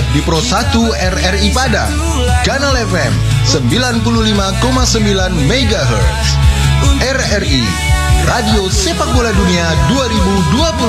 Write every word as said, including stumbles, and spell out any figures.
live di Pro satu R R I Padang, Kanal F M sembilan puluh lima koma sembilan megahertz. R R I, Radio Sepak Bola Dunia dua ribu dua puluh.